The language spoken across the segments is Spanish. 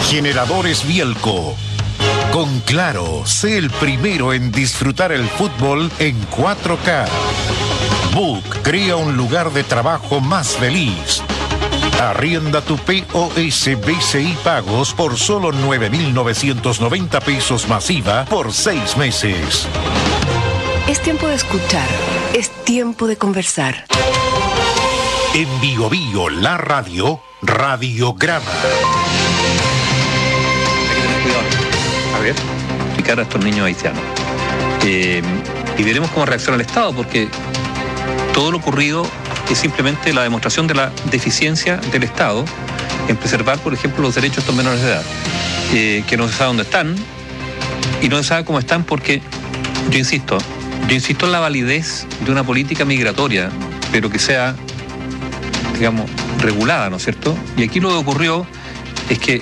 Generadores Bielco. Con Claro, sé el primero en disfrutar el fútbol en 4K. Book crea un lugar de trabajo más feliz. Arrienda tu POS BCI Pagos por solo 9.990 pesos masiva por 6 meses. Es tiempo de escuchar, es tiempo de conversar. En Bio Bio, la radio, Radiograma. Hay que tener cuidado. A ver, explicar a estos niños haitianos. Y veremos cómo reacciona el Estado, porque todo lo ocurrido es simplemente la demostración de la deficiencia del Estado en preservar, por ejemplo, los derechos de estos menores de edad, que no se sabe dónde están y no se sabe cómo están porque, yo insisto en la validez de una política migratoria, pero que sea, digamos, regulada, ¿no es cierto? Y aquí lo que ocurrió es que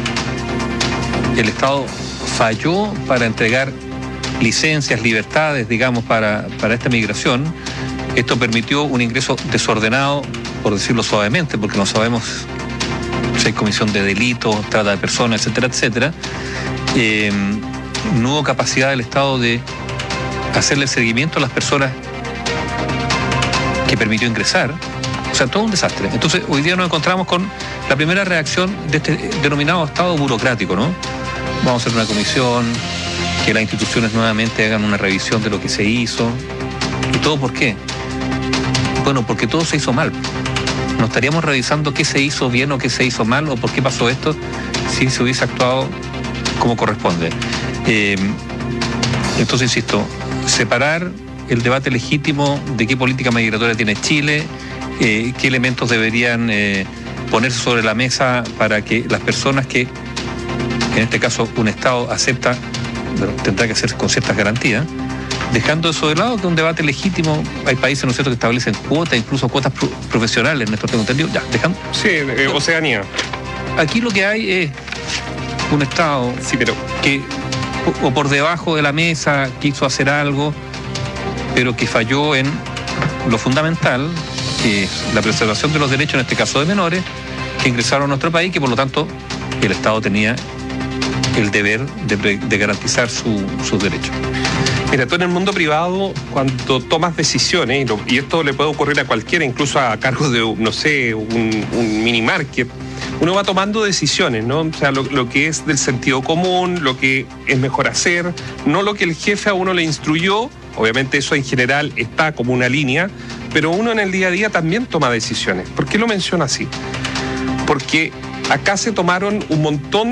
el Estado falló para entregar licencias, libertades, digamos, para esta migración. Esto permitió un ingreso desordenado, por decirlo suavemente, porque no sabemos si hay comisión de delitos, trata de personas, etcétera, etcétera. No hubo capacidad del Estado de hacerle seguimiento a las personas que permitió ingresar. O sea, todo un desastre. Entonces, hoy día nos encontramos con la primera reacción de este denominado Estado burocrático, ¿no? Vamos a hacer una comisión, que las instituciones nuevamente hagan una revisión de lo que se hizo. ¿Y todo por qué? Bueno, porque todo se hizo mal. No estaríamos revisando qué se hizo bien o qué se hizo mal o por qué pasó esto si se hubiese actuado como corresponde. Entonces, insisto, separar el debate legítimo de qué política migratoria tiene Chile, qué elementos deberían ponerse sobre la mesa para que las personas que, en este caso, un Estado acepta, pero tendrá que hacer con ciertas garantías, dejando eso de lado, que es un debate legítimo. Hay países, ¿no es cierto?, que establecen cuotas, incluso cuotas profesionales, Néstor, tengo entendido. Ya, dejando. Sí, Oceanía. Aquí lo que hay es un Estado, sí, pero que o por debajo de la mesa quiso hacer algo, pero que falló en lo fundamental, que es la preservación de los derechos, en este caso de menores, que ingresaron a nuestro país, que por lo tanto el Estado tenía el deber de garantizar sus derechos. Mira, tú en el mundo privado, cuando tomas decisiones, y esto le puede ocurrir a cualquiera, incluso a cargo de, no sé, un mini market, uno va tomando decisiones, ¿no? O sea, lo que es del sentido común, lo que es mejor hacer, no lo que el jefe a uno le instruyó. Obviamente eso en general está como una línea, pero uno en el día a día también toma decisiones. ¿Por qué lo menciono así? Porque acá se tomaron un montón.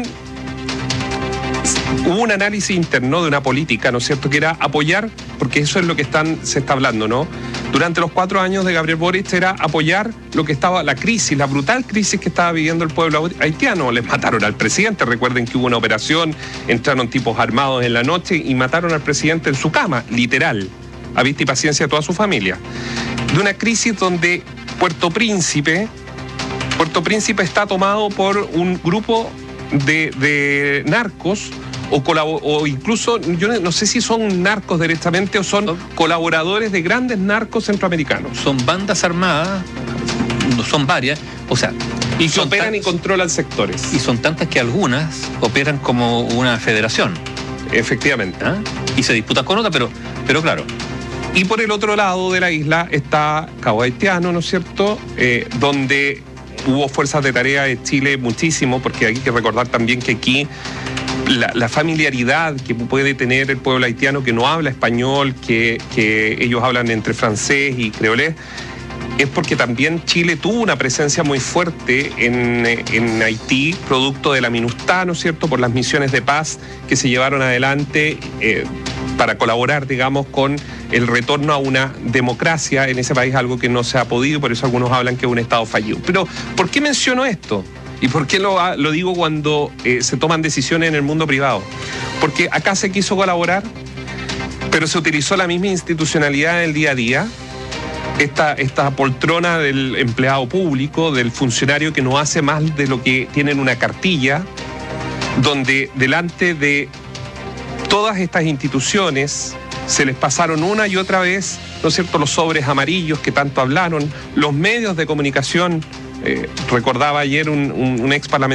Hubo un análisis interno de una política, ¿no es cierto?, que era apoyar, porque eso es lo que se está hablando, ¿no? Durante los 4 años de Gabriel Boric era apoyar lo que estaba, la crisis, la brutal crisis que estaba viviendo el pueblo haitiano. Les mataron al presidente, recuerden que hubo una operación, entraron tipos armados en la noche y mataron al presidente en su cama, literal, a vista y paciencia de toda su familia. De una crisis donde Puerto Príncipe está tomado por un grupo de narcos, o incluso, yo no sé si son narcos directamente o son colaboradores de grandes narcos centroamericanos. Son bandas armadas, no son varias, o sea, y que operan y controlan sectores. Y son tantas que algunas operan como una federación. Efectivamente. ¿Ah? Y se disputan con otra, pero claro. Y por el otro lado de la isla está Cabo Haitiano, ¿no es cierto?, donde hubo fuerzas de tarea de Chile muchísimo, porque hay que recordar también que aquí la familiaridad que puede tener el pueblo haitiano que no habla español, que ellos hablan entre francés y creolés, es porque también Chile tuvo una presencia muy fuerte en Haití, producto de la MINUSTAH, ¿no es cierto?, por las misiones de paz que se llevaron adelante para colaborar, digamos, con el retorno a una democracia en ese país, algo que no se ha podido, por eso algunos hablan que es un Estado fallido. Pero, ¿por qué menciono esto? ¿Y por qué lo digo cuando se toman decisiones en el mundo privado? Porque acá se quiso colaborar, pero se utilizó la misma institucionalidad del día a día, esta poltrona del empleado público, del funcionario que no hace más de lo que tiene en una cartilla, donde delante de todas estas instituciones se les pasaron una y otra vez, ¿no es cierto?, los sobres amarillos que tanto hablaron, los medios de comunicación. Recordaba ayer un ex parlamentario